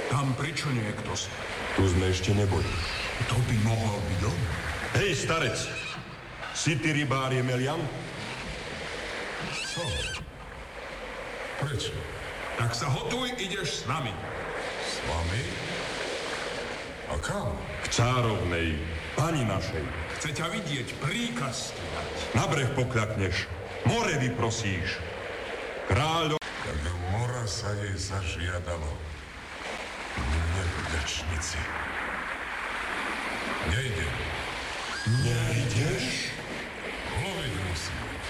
Tam prečo niekto si? Tu sme ešte neboli. To by mohol byť on. Hej, starec! Si ty rybár Jemelian? Co? Prečo? Tak sa hotuj, ideš s nami. S vami? A kam? K cárovnej, pani našej. Chce ťa vidieť, príkaz ti dať. Na breh pokľakneš, more vyprosíš. Kráľo... Tak do mora sa jej zažiadalo. Nevďačnici. Nejdem. Nejdeš? Loviť musím.